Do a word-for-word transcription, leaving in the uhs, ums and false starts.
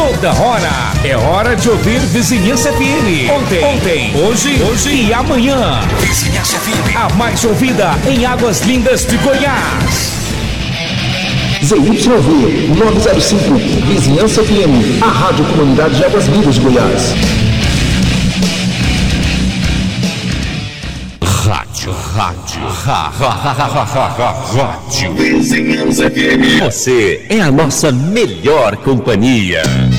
toda hora. É hora de ouvir Vizinhança F M. Ontem, ontem, hoje, hoje e amanhã. Vizinhança F M, a mais ouvida em Águas Lindas de Goiás. Z Y V nove zero cinco, Vizinhança F M, a Rádio Comunidade de Águas Lindas de Goiás. Rádio, rádio, rádio, Vizinhança F M. Você é a nossa melhor companhia.